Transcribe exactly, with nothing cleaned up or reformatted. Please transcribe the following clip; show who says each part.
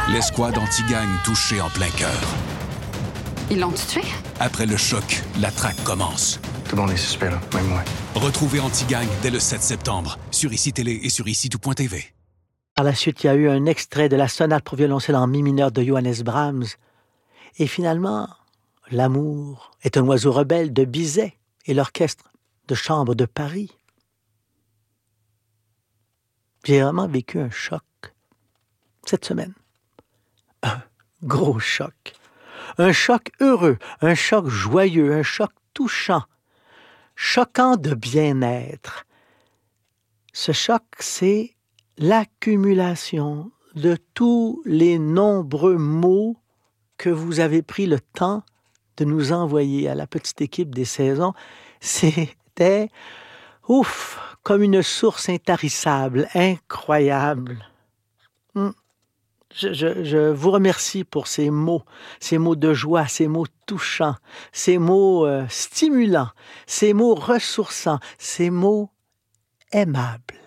Speaker 1: L'escouade anti-gang touchée en plein cœur.
Speaker 2: Ils l'ont tué?
Speaker 1: Après le choc, la traque commence.
Speaker 3: Tout le monde est suspect, là, même moi.
Speaker 1: Retrouvez Anti-Gang dès le sept septembre sur I C I Télé et sur ici tout point T V.
Speaker 4: Par la suite, il y a eu un extrait de la sonate pour violoncelle en mi mineur de Johannes Brahms. Et finalement, L'amour est un oiseau rebelle de Bizet et l'orchestre de chambre de Paris. J'ai vraiment vécu un choc cette semaine. Un gros choc. Un choc heureux, un choc joyeux, un choc touchant, choquant de bien-être. Ce choc, c'est l'accumulation de tous les nombreux mots que vous avez pris le temps de nous envoyer à la petite équipe des saisons. C'était, ouf, comme une source intarissable, incroyable. Hum. Je, je, je vous remercie pour ces mots, ces mots de joie, ces mots touchants, ces mots euh, stimulants, ces mots ressourçants, ces mots aimables.